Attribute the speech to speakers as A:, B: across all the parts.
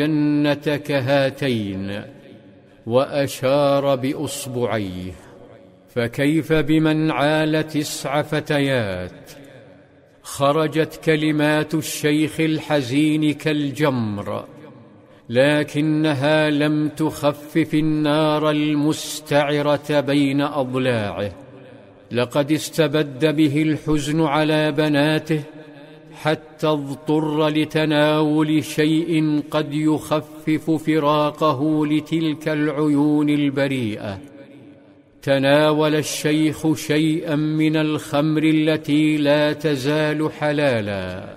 A: الجنة كهاتين، وأشار بإصبعيه. فكيف بمن عال 9 فتيات؟ خرجت كلمات الشيخ الحزين كالجمر، لكنها لم تخفف النار المستعرة بين أضلاعه. لقد استبد به الحزن على بناته، حتى اضطر لتناول شيء قد يخفف فراقه لتلك العيون البريئة. تناول الشيخ شيئا من الخمر التي لا تزال حلالا،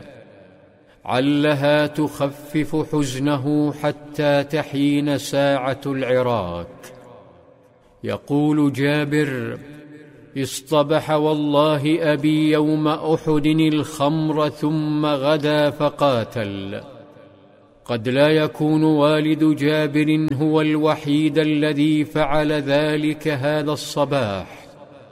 A: علها تخفف حزنه حتى تحين ساعة العراك. يقول جابر: اصطبح والله أبي يوم أحد الخمر ثم غدا فقاتل. قد لا يكون والد جابر هو الوحيد الذي فعل ذلك هذا الصباح،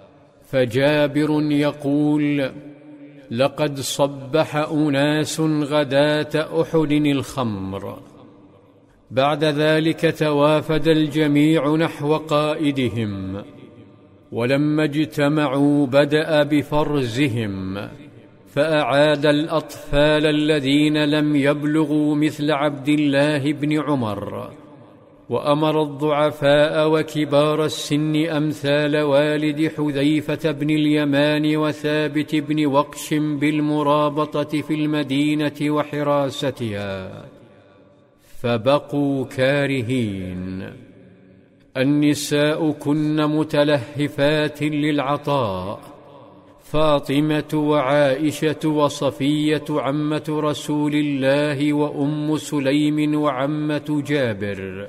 A: فجابر يقول: لقد صبح أناس غداة أحد الخمر. بعد ذلك توافد الجميع نحو قائدهم، ولما اجتمعوا بدأ بفرزهم، فأعاد الأطفال الذين لم يبلغوا مثل عبد الله بن عمر، وأمر الضعفاء وكبار السن أمثال والد حذيفة بن اليمان وثابت بن وقش بالمرابطة في المدينة وحراستها، فبقوا كارهين. النساء كن متلهفات للعطاء: فاطمة وعائشة وصفية عمة رسول الله وأم سليم وعمة جابر،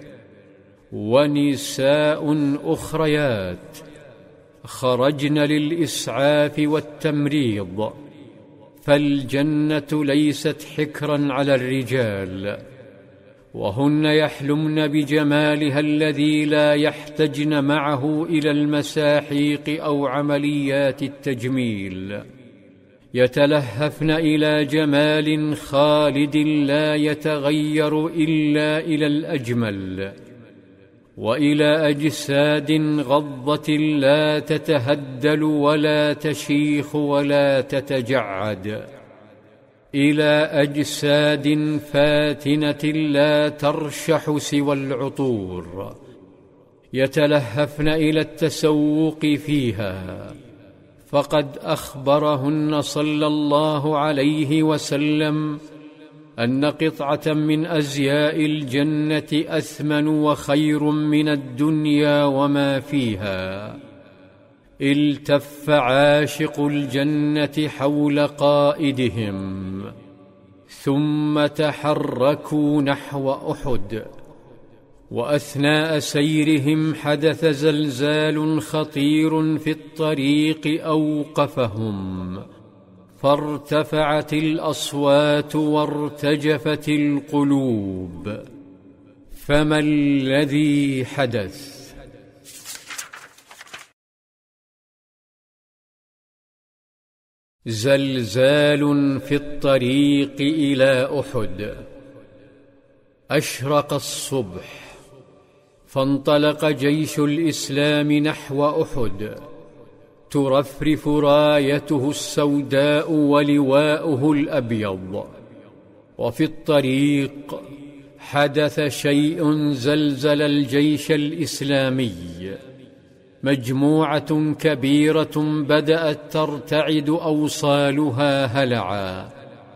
A: ونساء أخريات خرجن للإسعاف والتمريض. فالجنة ليست حكرا على الرجال، وهن يحلمن بجمالها الذي لا يحتجن معه إلى المساحيق أو عمليات التجميل. يتلهفن إلى جمال خالد لا يتغير إلا إلى الأجمل، وإلى أجساد غضة لا تتهدل ولا تشيخ ولا تتجعد، إلى أجساد فاتنة لا ترشح سوى العطور. يتلهفن إلى التسوق فيها، فقد أخبرهن صلى الله عليه وسلم أن قطعة من أزياء الجنة أثمن وخير من الدنيا وما فيها. التف عاشق الجنة حول قائدهم، ثم تحركوا نحو أحد. وأثناء سيرهم حدث زلزال خطير في الطريق أوقفهم، فارتفعت الأصوات وارتجفت القلوب. فما الذي حدث؟ زلزال في الطريق إلى أحد. أشرق الصبح، فانطلق جيش الإسلام نحو أحد، ترفرف رايته السوداء ولواؤه الأبيض. وفي الطريق حدث شيء زلزل الجيش الإسلامي. مجموعة كبيرة بدأت ترتعد أوصالها هلعا،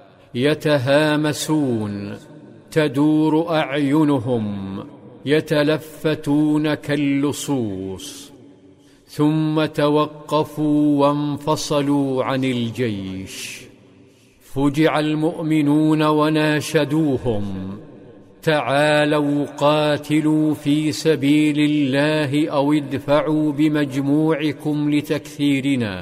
A: يتهامسون، تدور أعينهم، يتلفتون كاللصوص، ثم توقفوا وانفصلوا عن الجيش. فجع المؤمنون وناشدوهم: تعالوا قاتلوا في سبيل الله أو ادفعوا بمجموعكم لتكثيرنا.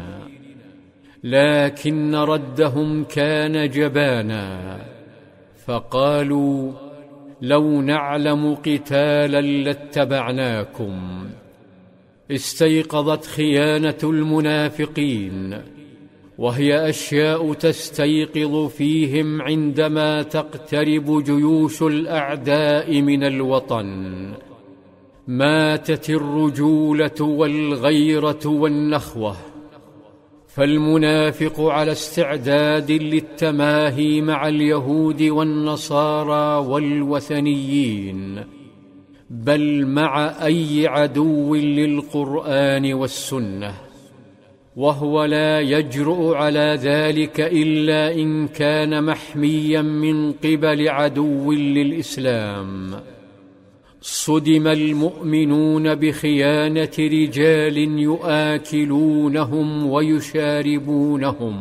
A: لكن ردهم كان جبانا، فقالوا: لو نعلم قتالا لاتبعناكم. استيقظت خيانة المنافقين، وهي أشياء تستيقظ فيهم عندما تقترب جيوش الأعداء من الوطن. ماتت الرجولة والغيرة والنخوة، فالمنافق على استعداد للتماهي مع اليهود والنصارى والوثنيين، بل مع أي عدو للقرآن والسنة، وهو لا يجرؤ على ذلك إلا إن كان محميا من قبل عدو للإسلام. صدم المؤمنون بخيانة رجال يؤكلونهم ويشاربونهم،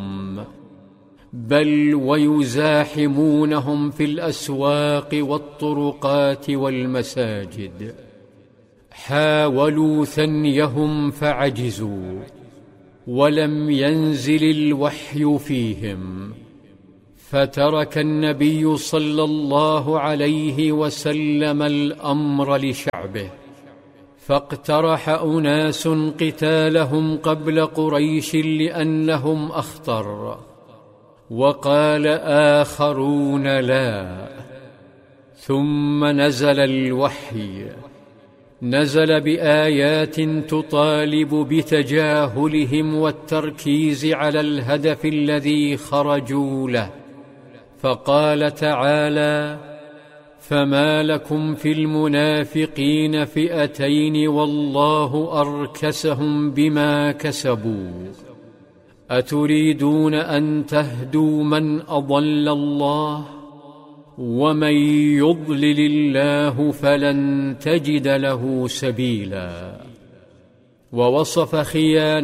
A: بل ويزاحمونهم في الأسواق والطرقات والمساجد. حاولوا ثنيهم فعجزوا، ولم ينزل الوحي فيهم، فترك النبي صلى الله عليه وسلم الأمر لشعبه، فاقترح أناس قتالهم قبل قريش لأنهم أخطر، وقال آخرون لا. ثم نزل الوحي، نزل بآيات تطالب بتجاهلهم والتركيز على الهدف الذي خرجوا له. فقال تعالى: فما لكم في المنافقين فئتين والله أركسهم بما كسبوا، أتريدون أن تهدوا من أضل الله؟ ومن يضلل الله فلن تجد له سبيلا. ووصف خيانة